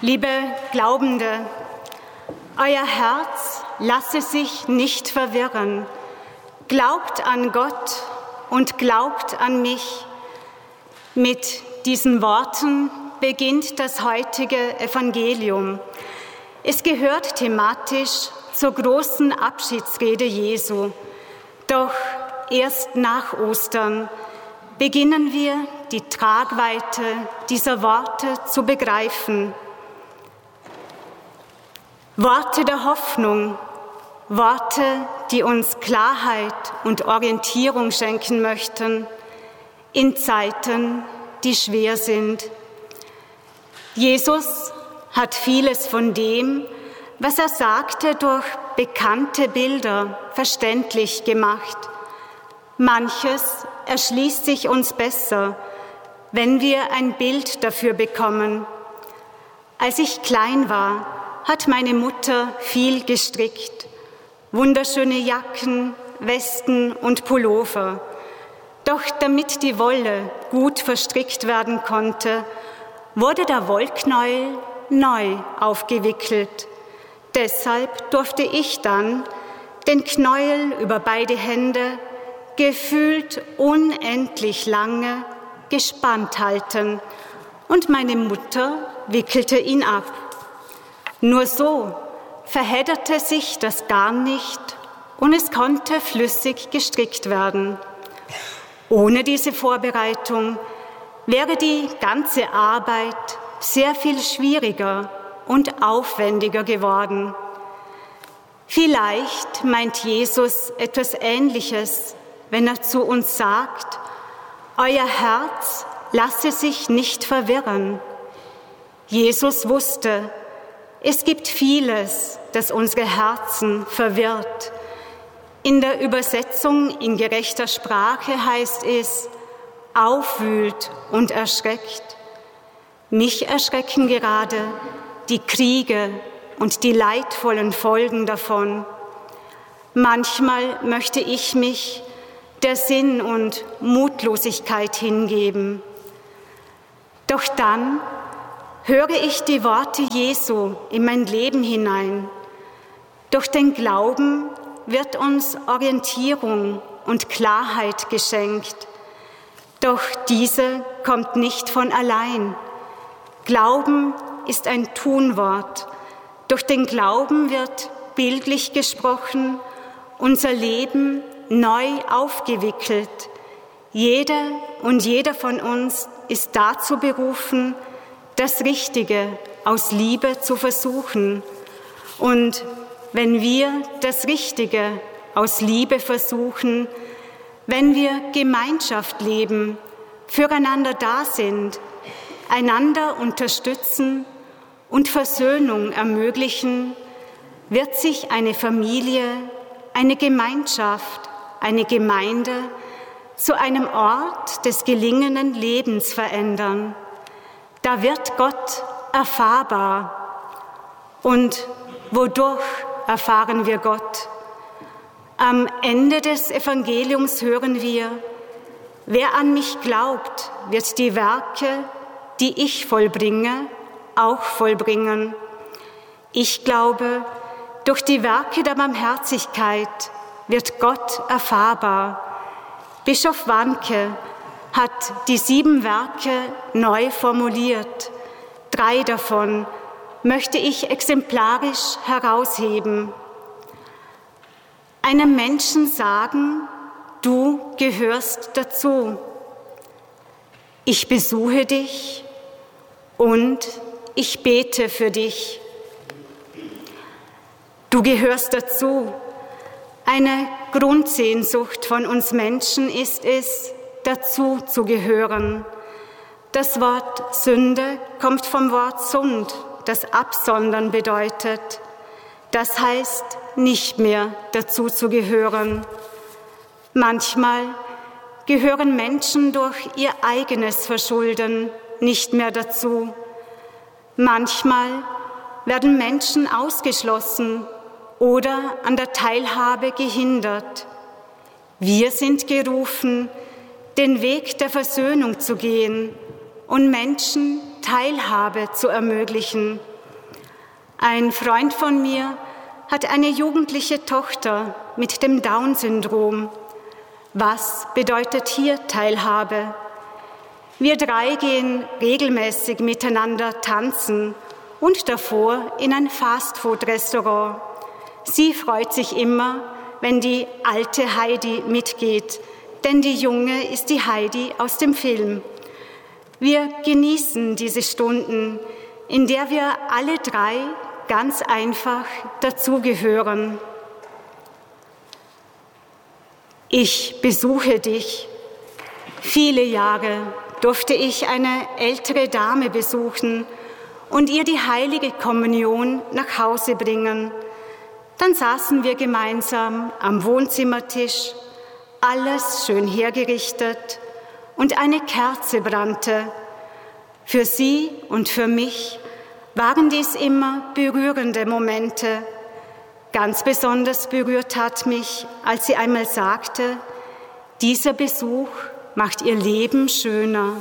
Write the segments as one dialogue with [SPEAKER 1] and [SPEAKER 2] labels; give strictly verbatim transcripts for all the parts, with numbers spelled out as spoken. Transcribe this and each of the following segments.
[SPEAKER 1] Liebe Glaubende, euer Herz lasse sich nicht verwirren. Glaubt an Gott und glaubt an mich. Mit diesen Worten beginnt das heutige Evangelium. Es gehört thematisch zur großen Abschiedsrede Jesu. Doch erst nach Ostern beginnen wir, die Tragweite dieser Worte zu begreifen. Worte der Hoffnung, Worte, die uns Klarheit und Orientierung schenken möchten in Zeiten, die schwer sind. Jesus hat vieles von dem, was er sagte, durch bekannte Bilder verständlich gemacht. Manches erschließt sich uns besser, wenn wir ein Bild dafür bekommen. Als ich klein war, hat meine Mutter viel gestrickt. Wunderschöne Jacken, Westen und Pullover. Doch damit die Wolle gut verstrickt werden konnte, wurde der Wollknäuel neu aufgewickelt. Deshalb durfte ich dann den Knäuel über beide Hände gefühlt unendlich lange gespannt halten und meine Mutter wickelte ihn ab. Nur so verhedderte sich das Garn nicht und es konnte flüssig gestrickt werden. Ohne diese Vorbereitung wäre die ganze Arbeit sehr viel schwieriger und aufwendiger geworden. Vielleicht meint Jesus etwas Ähnliches, wenn er zu uns sagt: Euer Herz lasse sich nicht verwirren. Jesus wusste, es gibt vieles, das unsere Herzen verwirrt. In der Übersetzung in gerechter Sprache heißt es, aufwühlt und erschreckt. Mich erschrecken gerade die Kriege und die leidvollen Folgen davon. Manchmal möchte ich mich der Sinn und Mutlosigkeit hingeben. Doch dann höre ich die Worte Jesu in mein Leben hinein. Durch den Glauben wird uns Orientierung und Klarheit geschenkt. Doch diese kommt nicht von allein. Glauben ist ein Tunwort. Durch den Glauben wird, bildlich gesprochen, unser Leben neu aufgewickelt. Jede und jeder von uns ist dazu berufen, das Richtige aus Liebe zu versuchen. Und wenn wir das Richtige aus Liebe versuchen, wenn wir Gemeinschaft leben, füreinander da sind, einander unterstützen und Versöhnung ermöglichen, wird sich eine Familie, eine Gemeinschaft, eine Gemeinde zu einem Ort des gelingenden Lebens verändern. Da wird Gott erfahrbar. Und wodurch erfahren wir Gott? Am Ende des Evangeliums hören wir: Wer an mich glaubt, wird die Werke, die ich vollbringe, auch vollbringen. Ich glaube, durch die Werke der Barmherzigkeit wird Gott erfahrbar. Bischof Warnke hat die sieben Werke neu formuliert. Drei davon möchte ich exemplarisch herausheben. Einem Menschen sagen, du gehörst dazu. Ich besuche dich und ich bete für dich. Du gehörst dazu. Eine Grundsehnsucht von uns Menschen ist es, dazu zu gehören. Das Wort Sünde kommt vom Wort Sund, das Absondern bedeutet. Das heißt, nicht mehr dazu zu gehören. Manchmal gehören Menschen durch ihr eigenes Verschulden nicht mehr dazu. Manchmal werden Menschen ausgeschlossen oder an der Teilhabe gehindert. Wir sind gerufen, den Weg der Versöhnung zu gehen und Menschen Teilhabe zu ermöglichen. Ein Freund von mir hat eine jugendliche Tochter mit dem Down-Syndrom. Was bedeutet hier Teilhabe? Wir drei gehen regelmäßig miteinander tanzen und davor in ein Fastfood-Restaurant. Sie freut sich immer, wenn die alte Heidi mitgeht, denn die Junge ist die Heidi aus dem Film. Wir genießen diese Stunden, in der wir alle drei ganz einfach dazugehören. Ich besuche dich. Viele Jahre durfte ich eine ältere Dame besuchen und ihr die heilige Kommunion nach Hause bringen. Dann saßen wir gemeinsam am Wohnzimmertisch, alles schön hergerichtet und eine Kerze brannte. Für sie und für mich waren dies immer berührende Momente. Ganz besonders berührt hat mich, als sie einmal sagte, dieser Besuch macht ihr Leben schöner.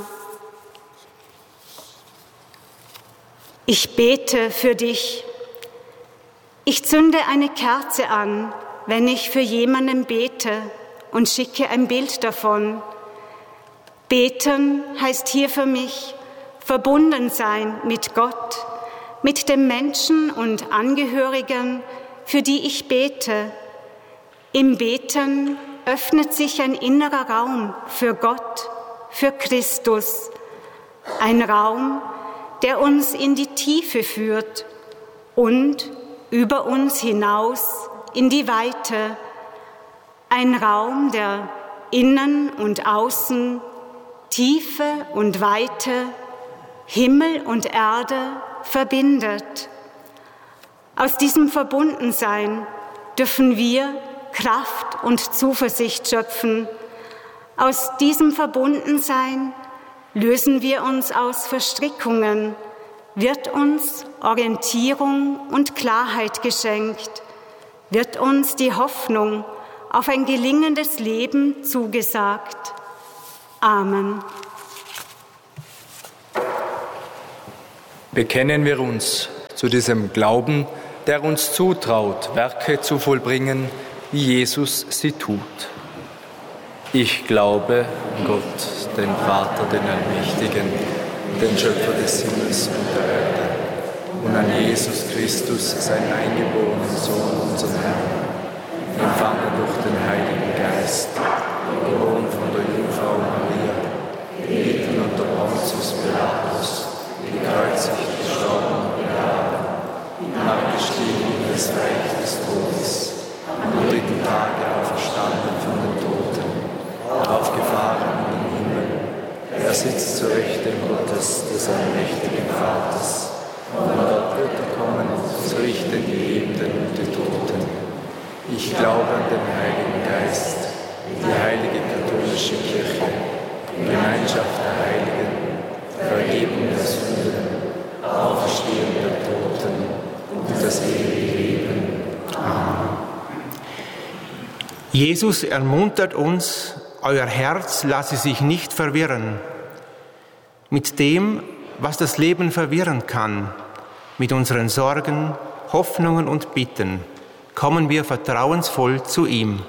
[SPEAKER 1] Ich bete für dich. Ich zünde eine Kerze an, wenn ich für jemanden bete und schicke ein Bild davon. Beten heißt hier für mich verbunden sein mit Gott, mit dem Menschen und Angehörigen, für die ich bete. Im Beten öffnet sich ein innerer Raum für Gott, für Christus. Ein Raum, der uns in die Tiefe führt und über uns hinaus in die Weite. Ein Raum, der Innen und Außen, Tiefe und Weite, Himmel und Erde verbindet. Aus diesem Verbundensein dürfen wir Kraft und Zuversicht schöpfen. Aus diesem Verbundensein lösen wir uns aus Verstrickungen, wird uns Orientierung und Klarheit geschenkt, wird uns die Hoffnung auf ein gelingendes Leben zugesagt. Amen.
[SPEAKER 2] Bekennen wir uns zu diesem Glauben, der uns zutraut, Werke zu vollbringen, wie Jesus sie tut. Ich glaube an Gott, den Vater, den Allmächtigen, den Schöpfer des Himmels und der Erde, und an Jesus Christus, seinen eingeborenen Sohn, unseren Herrn, empfangen durch den Heiligen Geist, geboren von der Jungfrau Maria, gelitten unter Pontius Pilatus, gekreuzigt, gestorben und begraben, abgestiegen in das Reich des Todes, am dritten Tage auferstanden von den Toten, aufgefahren in den Himmel. Er sitzt zur Rechten Gottes, des allmächtigen Vaters, und dort wird er kommen, zu richten die Lebenden und die Toten. Ich glaube an den Heiligen Geist, die heilige katholische Kirche, Gemeinschaft der Heiligen, Vergebung der Sünden, Auferstehung der Toten und das ewige Leben. Amen.
[SPEAKER 3] Jesus ermuntert uns, euer Herz lasse sich nicht verwirren. Mit dem, was das Leben verwirren kann, mit unseren Sorgen, Hoffnungen und Bitten, kommen wir vertrauensvoll zu ihm.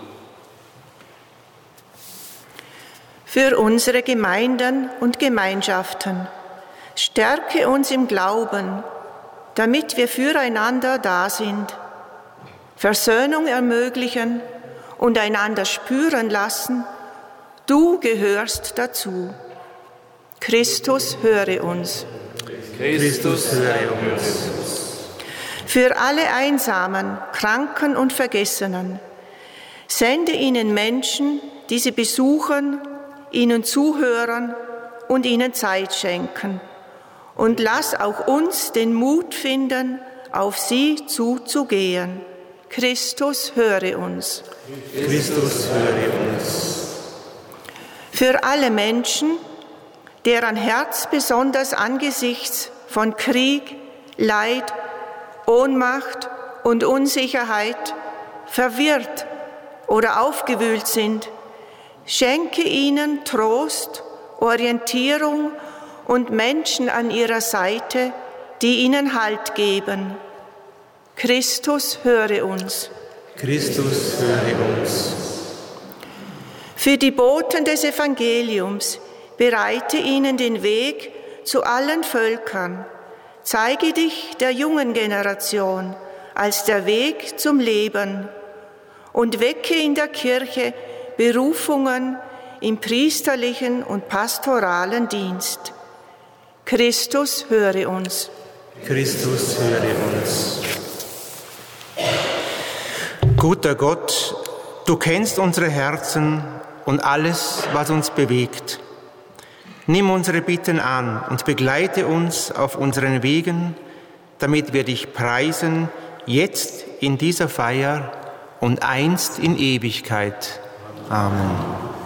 [SPEAKER 4] Für unsere Gemeinden und Gemeinschaften stärke uns im Glauben, damit wir füreinander da sind, Versöhnung ermöglichen und einander spüren lassen, du gehörst dazu. Christus, höre uns.
[SPEAKER 2] Christus, höre uns.
[SPEAKER 4] Für alle Einsamen, Kranken und Vergessenen, sende ihnen Menschen, die sie besuchen, ihnen zuhören und ihnen Zeit schenken. Und lass auch uns den Mut finden, auf sie zuzugehen. Christus, höre uns.
[SPEAKER 2] Christus, höre uns.
[SPEAKER 4] Für alle Menschen, deren Herz besonders angesichts von Krieg, Leid, Ohnmacht und Unsicherheit verwirrt oder aufgewühlt sind, schenke ihnen Trost, Orientierung und Menschen an ihrer Seite, die ihnen Halt geben. Christus, höre uns.
[SPEAKER 3] Christus, höre uns.
[SPEAKER 4] Für die Boten des Evangeliums bereite ihnen den Weg zu allen Völkern. Zeige dich der jungen Generation als der Weg zum Leben und wecke in der Kirche Berufungen im priesterlichen und pastoralen Dienst. Christus, höre uns.
[SPEAKER 3] Christus, höre uns. Guter Gott, du kennst unsere Herzen und alles, was uns bewegt. Nimm unsere Bitten an und begleite uns auf unseren Wegen, damit wir dich preisen, jetzt in dieser Feier und einst in Ewigkeit. Amen.